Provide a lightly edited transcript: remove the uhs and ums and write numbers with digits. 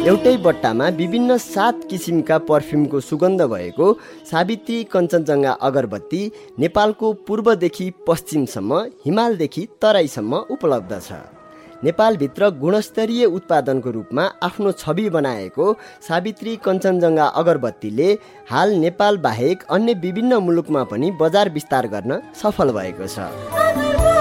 एउटै बट्टामा विभिन्न 7 किसिमका पर्फ्युमको सुगन्ध भएको सावित्री कञ्चनजङ्घा अगरबत्ती नेपालको पूर्वदेखि पश्चिमसम्म, हिमालदेखि तराईसम्म उपलब्ध छ। नेपालभित्र गुणस्तरीय उत्पादनको रूपमा आफ्नो छवि बनाएको सावित्री कञ्चनजङ्घा अगरबत्तीले हाल नेपाल बाहेक अन्य विभिन्न मुलुकमा पनि बजार विस्तार गर्न सफल भएको छ।